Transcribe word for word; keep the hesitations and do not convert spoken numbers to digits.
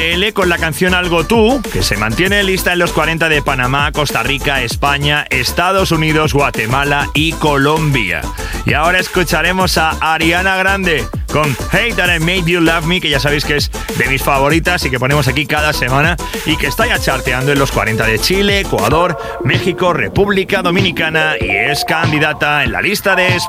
L con la canción Algo Tú, que se mantiene lista en los cuarenta de Panamá, Costa Rica, España, Estados Unidos, Guatemala y Colombia. Y ahora escucharemos a Ariana Grande con Hey That I Made You Love Me, que ya sabéis que es de mis favoritas y que ponemos aquí cada semana y que está ya charteando en los cuarenta de Chile, Ecuador, México, República Dominicana y es candidata en la lista de España.